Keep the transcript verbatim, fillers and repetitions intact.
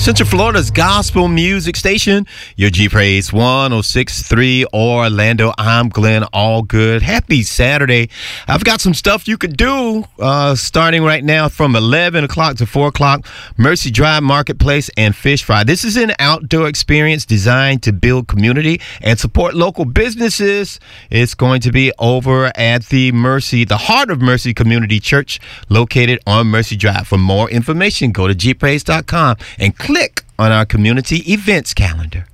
Central Florida's gospel music station, your G Praise one oh six point three Orlando. I'm Glenn Allgood. Happy Saturday. I've got some stuff you could do uh, starting right now from eleven o'clock to four o'clock. Mercy Drive Marketplace and Fish Fry. This is an outdoor experience designed to build community and support local businesses. It's going to be over at the Mercy, the Heart of Mercy Community Church, located on Mercy Drive. For more information, go to g praise dot com and click on our community events calendar.